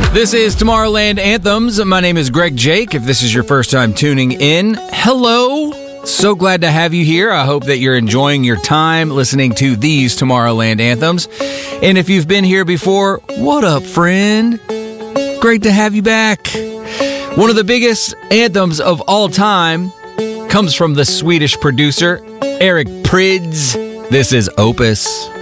This is Tomorrowland Anthems. My name is Greg Jake. If this is your first time tuning in, hello. So glad to have you here. I hope that you're enjoying your time listening to these Tomorrowland Anthems. And if you've been here before, what up, friend? Great to have you back. One of the biggest anthems of all time comes from the Swedish producer, Eric Prydz. This is Opus.